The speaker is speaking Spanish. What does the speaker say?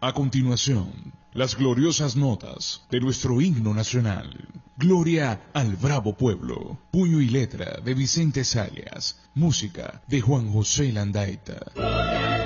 A continuación, las gloriosas notas de nuestro himno nacional. Gloria al bravo pueblo. Puño y letra de Vicente Sayas. Música de Juan José Landaeta.